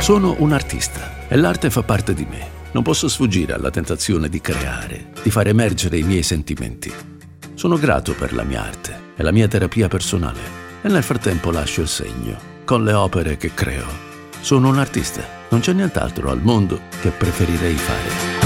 Sono un artista e l'arte fa parte di me. Non posso sfuggire alla tentazione di creare, di far emergere i miei sentimenti. Sono grato per la mia arte, è la mia terapia personale e nel frattempo lascio il segno con le opere che creo. Sono un artista, non c'è nient'altro al mondo che preferirei fare.